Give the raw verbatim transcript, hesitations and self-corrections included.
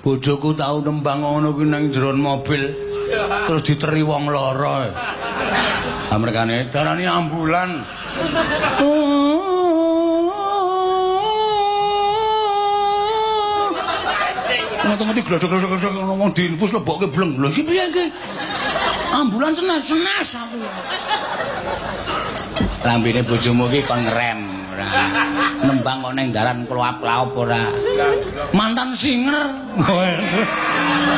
Bojoku tau nembang ngono kuwi nang jero mobil. Terus diteri wong lara. Ah mergane darani ambulan. Ngono-ngono glodok-glodok ngono wong diinfus lebokke bleng. Lho iki piye iki? Ambulan senes-senes aku. Lambene bojomu iki kon ngerem ora. Nembang kok ning dalan kloap-klop ora. Mantan singer.